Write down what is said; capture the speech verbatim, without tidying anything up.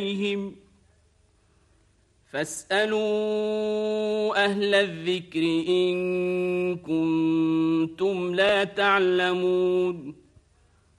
عليهم فاسألوا أهل الذكر إن كنتم لا تعلمون